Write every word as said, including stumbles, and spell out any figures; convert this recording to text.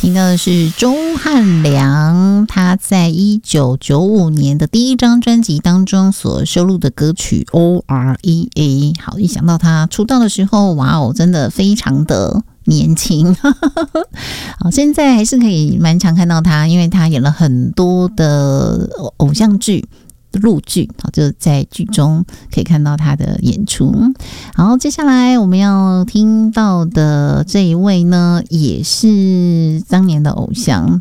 听到的是钟汉良，他在一九九五年的第一张专辑当中所收录的歌曲 O R E A。 好，一想到他出道的时候，哇哦，真的非常的年轻好，现在还是可以蛮常看到他，因为他演了很多的偶像剧陆剧，就在剧中可以看到他的演出。好，接下来我们要听到的这一位呢，也是当年的偶像，